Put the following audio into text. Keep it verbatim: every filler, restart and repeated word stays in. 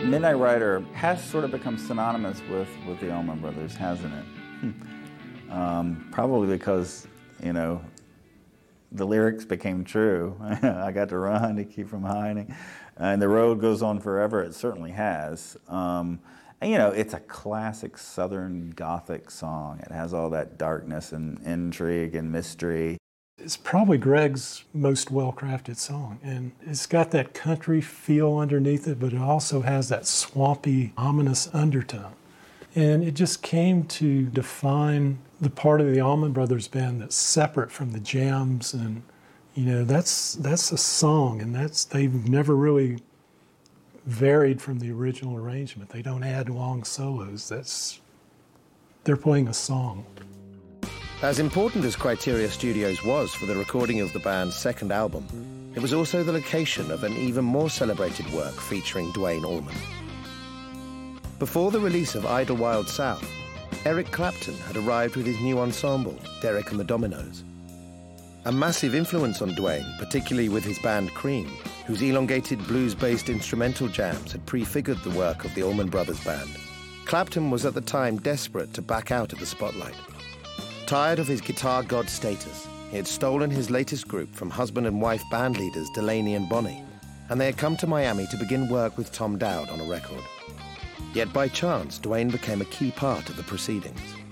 Midnight Rider has sort of become synonymous with, with the Allman Brothers, hasn't it? um, probably because, you know, the lyrics became true. I got to run to keep from hiding. And the road goes on forever. It certainly has. Um, and, you know, it's a classic Southern Gothic song. It has all that darkness and intrigue and mystery. It's probably Greg's most well-crafted song, and it's got that country feel underneath it, but it also has that swampy, ominous undertone. And it just came to define the part of the Allman Brothers Band that's separate from the jams, and you know, that's that's a song, and that's they've never really varied from the original arrangement. They don't add long solos. That's they're playing a song. As important as Criteria Studios was for the recording of the band's second album, it was also the location of an even more celebrated work featuring Duane Allman. Before the release of Idlewild South, Eric Clapton had arrived with his new ensemble, Derek and the Dominos. A massive influence on Duane, particularly with his band Cream, whose elongated blues-based instrumental jams had prefigured the work of the Allman Brothers Band. Clapton was at the time desperate to back out of the spotlight. Tired of his guitar god status, he had stolen his latest group from husband and wife band leaders Delaney and Bonnie, and they had come to Miami to begin work with Tom Dowd on a record. Yet by chance, Duane became a key part of the proceedings.